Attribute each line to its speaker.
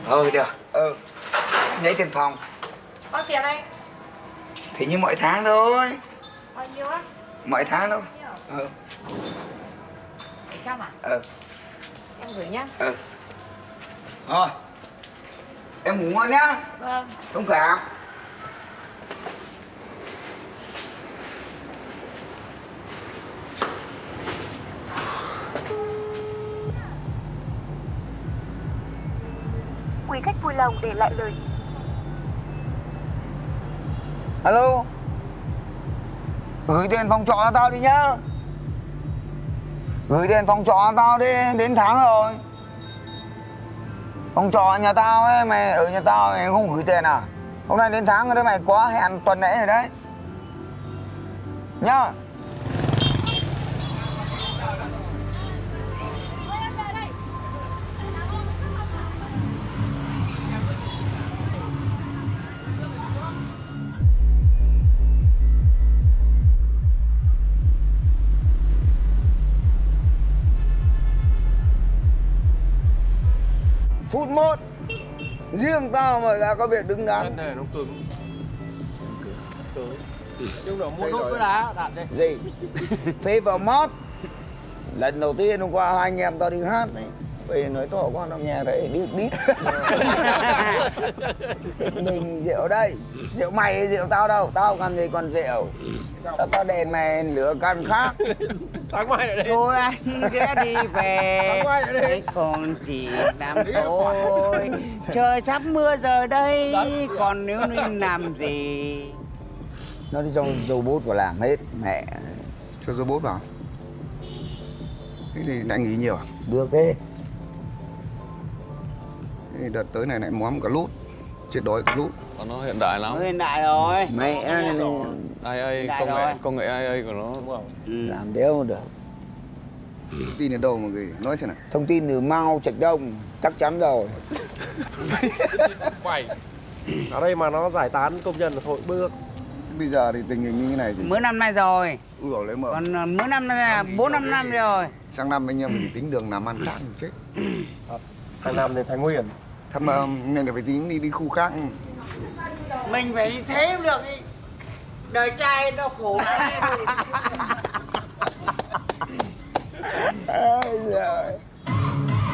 Speaker 1: Được. Lấy tiền phòng.
Speaker 2: Bao tiền anh?
Speaker 1: Thì như mọi tháng thôi.
Speaker 2: Bao nhiêu á?
Speaker 1: Mọi tháng thôi.
Speaker 2: 700 à? Em gửi nhá.
Speaker 1: Thôi. Em ngủ ngon nhá.
Speaker 2: Vâng.
Speaker 1: Thông cảm.
Speaker 3: Quý khách vui lòng để lại lời.
Speaker 1: Alo. Gửi tiền phòng trọ cho tao đi nhá. Gửi tiền phòng trọ cho tao đi, đến tháng rồi. Phòng trọ nhà tao ấy, mày ở nhà tao mày không gửi tiền à? Hôm nay đến tháng rồi đấy, mày quá hẹn tuần lễ rồi đấy. Nhá. Phút 1. Riêng tao mà đã có việc đứng đắn.
Speaker 4: Này nó cứng. Nhưng nó mua nốt cái đá đạp đây.
Speaker 1: Gì? Phê vào mót. Lần đầu tiên hôm qua hai anh em tao đi hát này. Bây giờ nói to quá tao nghe thấy đít. Mình rượu đây. Rượu mày rượu tao đâu. Tao làm gì còn rượu. Sao tao đèn mày lửa căn khác.
Speaker 4: Sáng mai lại đây.
Speaker 5: Thôi anh ghé đi về.
Speaker 4: Sáng mai lại đây.
Speaker 5: Còn chỉ làm thôi. Trời sắp mưa rồi đây. Còn nếu nên làm gì?
Speaker 1: Nó đi cho dầu bút vào làm hết. Mẹ.
Speaker 6: Cho dầu bút vào. Thế thì đã nghỉ nhiều à?
Speaker 1: Được hết.
Speaker 6: Thế thì đợt tới này lại móm cả lút. Chết đói cả lút.
Speaker 7: Nó hiện đại lắm.
Speaker 5: Nó hiện đại rồi.
Speaker 1: Mẹ
Speaker 7: AI, công nghệ AI của nó.
Speaker 1: làm đéo được.
Speaker 6: Thông tin ở đâu mà gửi? Nói xem nào.
Speaker 1: Thông tin từ Mao Trạch Đông. Chắc chắn rồi.
Speaker 4: Quẩy. Ở đây mà nó giải tán công nhân là thôi bước.
Speaker 6: Bây giờ thì tình hình như thế này thì...
Speaker 5: Mới năm nay rồi.
Speaker 6: Ui dồi lấy mở.
Speaker 5: Còn mới năm nay là 4-5 năm rồi.
Speaker 6: Sang năm anh em mình thì tính đường làm ăn khác chết.
Speaker 4: Sang năm đến Thái Nguyên.
Speaker 6: Thật mà nên là phải tính đi khu khác.
Speaker 5: Mình phải thế được ý. Đời trai nó khổ lắm.
Speaker 1: Ôi giời.